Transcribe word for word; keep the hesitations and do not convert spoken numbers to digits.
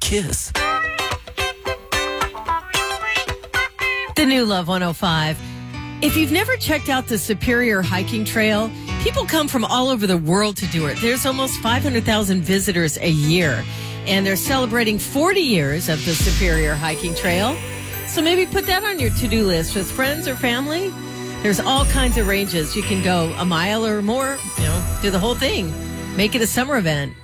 kiss. The new Love one oh five. If you've never checked out the Superior Hiking Trail, people come from all over the world to do it. There's almost five hundred thousand visitors a year, and they're celebrating forty years of the Superior Hiking Trail. So maybe put that on your to-do list with friends or family. There's all kinds of ranges. You can go a mile or more, you know, do the whole thing. Make it a summer event.